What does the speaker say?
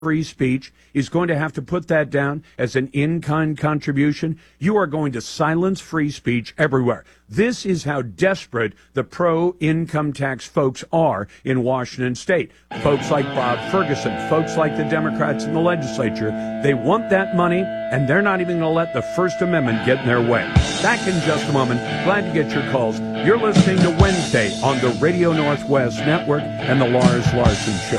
free speech is going to have to put that down as an in-kind contribution. You are going to silence free speech everywhere. This is how desperate the pro-income tax folks are in Washington state. Folks like Bob Ferguson, folks like the Democrats in the legislature, they want that money, and they're not even going to let the First Amendment get in their way. Back in just a moment. Glad to get your calls. You're listening to Wednesday on the Radio Northwest Network and the Lars Larson Show.